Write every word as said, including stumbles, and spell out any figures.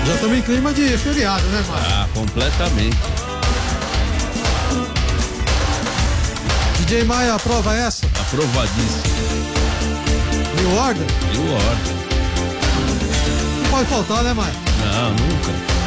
Já estamos em clima de feriado, né, Maia? Ah, completamente. D J Maia, aprova essa? Aprovadíssimo. New Order? New Order. Não pode faltar, né, Maia? Não, nunca.